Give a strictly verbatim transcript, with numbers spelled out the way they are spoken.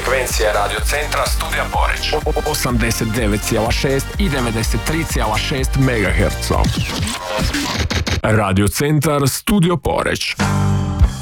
Frekvencija Radio Centra Studija Poreča. osamdeset devet zarez šest i devedeset tri zarez šest megaherca. Radio Centar Studio Poreč.